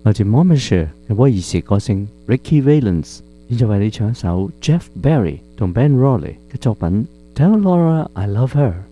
來自 Monmouthshire 嘅威爾士歌星 Ricky Valens， 現在為你唱一首 Jeff Barry 同 Ben Rawley 嘅作品《Tell Laura I Love Her》。